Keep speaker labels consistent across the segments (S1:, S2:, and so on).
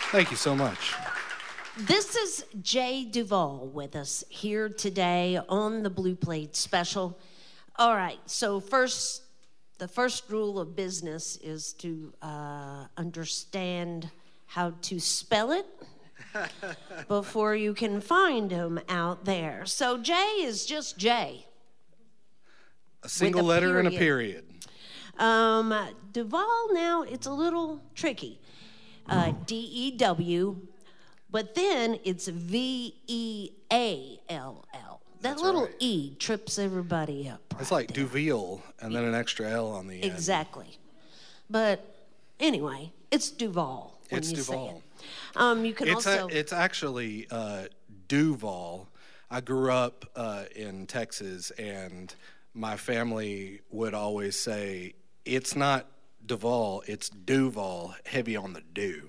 S1: Thank you so much.
S2: This is Jay Duvall with us here today on the Blue Plate Special. All right, so the first rule of business is to understand how to spell it before you can find him out there. So Jay is just Jay.
S1: A single letter and a period.
S2: Duvall, now it's a little tricky. D-E-W, but then it's V-E-A-L-L. That
S1: That's
S2: little
S1: right.
S2: E trips everybody up.
S1: It's like Duville and then an extra L on the end.
S2: Exactly. But anyway, it's Duvall when
S1: It's
S2: you
S1: Duvall.
S2: say it. You can also...
S1: It's actually Duval. I grew up in Texas, and my family would always say, it's not Duval, it's Duval, heavy on the do.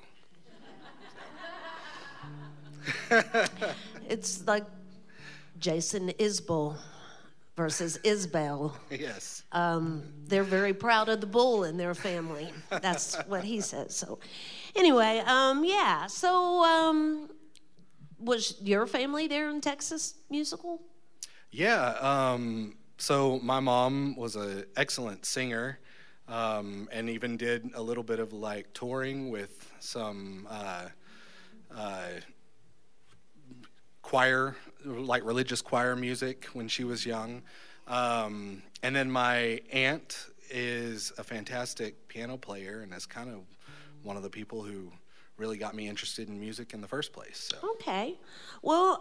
S2: It's like Jason Isbell versus Isbell.
S1: Yes.
S2: They're very proud of the bull in their family. That's what he says. So anyway, yeah. So was your family there in Texas musical?
S1: Yeah. So my mom was an excellent singer, and even did a little bit of like touring with some choir, like religious choir music when she was young. And then my aunt is a fantastic piano player and is kind of one of the people who really got me interested in music in the first place. So.
S2: Okay. Well,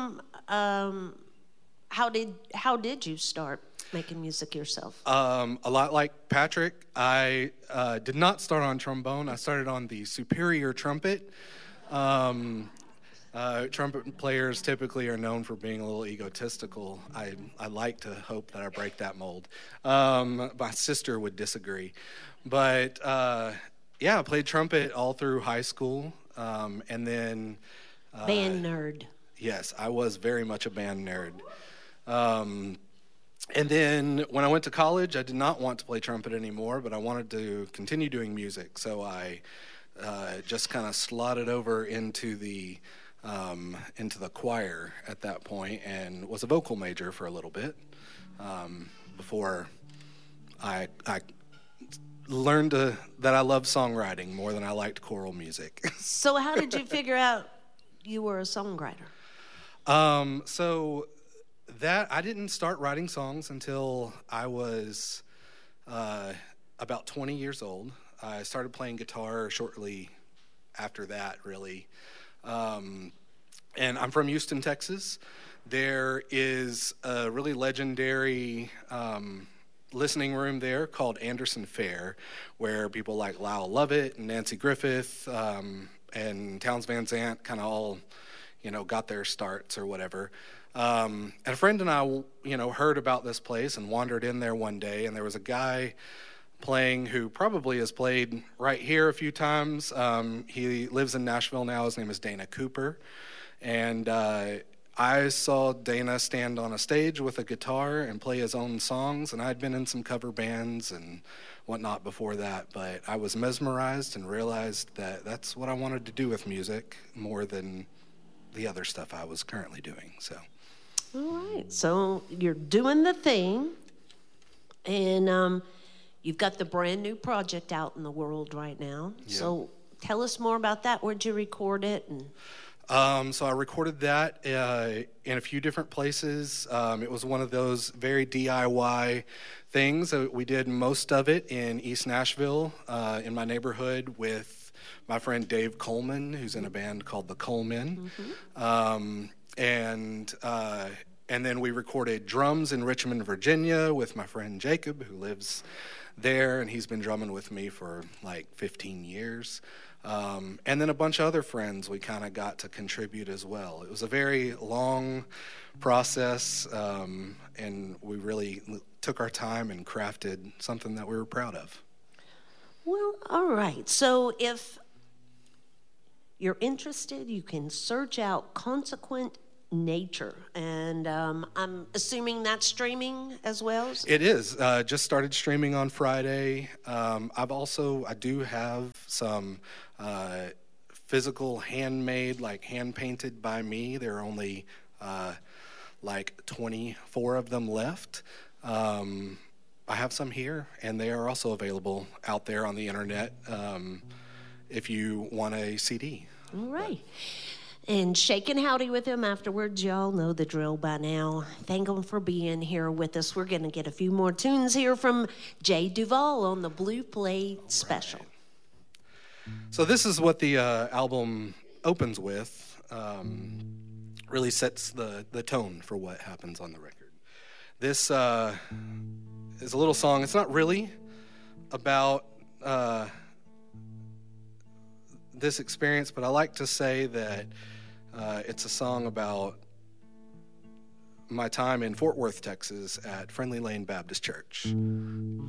S2: how did you start making music yourself?
S1: A lot like Patrick, I did not start on trombone. I started on the superior trumpet. Trumpet players typically are known for being a little egotistical. I like to hope that I break that mold. My sister would disagree. But yeah, I played trumpet all through high school. And then...
S2: Band nerd.
S1: Yes, I was very much a band nerd. And then when I went to college, I did not want to play trumpet anymore, but I wanted to continue doing music. So I just kind of slotted over into the choir at that point and was a vocal major for a little bit before I learned that I love songwriting more than I liked choral music.
S2: So how did you figure out you were a songwriter?
S1: So that I didn't start writing songs until I was about 20 years old. I started playing guitar shortly after that, really. And I'm from Houston, Texas. There is a really legendary listening room there called Anderson Fair, where people like Lyle Lovett and Nancy Griffith and Townes Van Zandt kind of all, got their starts or whatever. And a friend and I, heard about this place and wandered in there one day, and there was a guy playing who probably has played right here a few times. He lives in Nashville now. His name is Dana Cooper. And I saw Dana stand on a stage with a guitar and play his own songs, and I'd been in some cover bands and whatnot before that, but I was mesmerized and realized that that's what I wanted to do with music more than the other stuff I was currently doing. So.
S2: All right, so you're doing the thing, and you've got the brand new project out in the world right now. Yeah. So tell us more about that. Where'd you record it?
S1: So I recorded that in a few different places. It was one of those very DIY things. We did most of it in East Nashville, in my neighborhood, with my friend Dave Coleman, who's in a band called the Colemen. Mm-hmm. And then we recorded drums in Richmond, Virginia with my friend Jacob, who lives there, and he's been drumming with me for like 15 years. And then a bunch of other friends we kind of got to contribute as well. It was a very long process, and we really took our time and crafted something that we were proud of.
S2: Well, all right. So if you're interested, you can search out Consequent Nature, and I'm assuming that's streaming as well?
S1: It is. Just started streaming on Friday. I do have some physical, handmade, like hand-painted by me. There are only like 24 of them left. I have some here, and they are also available out there on the internet if you want a CD.
S2: All right. And shaking howdy with him afterwards. Y'all know the drill by now. Thank him for being here with us. We're going to get a few more tunes here from Jay Duvall on the Blue Plate Special.
S1: Right. So this is what the album opens with. Really sets the tone for what happens on the record. This is a little song. It's not really about this experience, but I like to say that it's a song about my time in Fort Worth, Texas at Friendly Lane Baptist Church.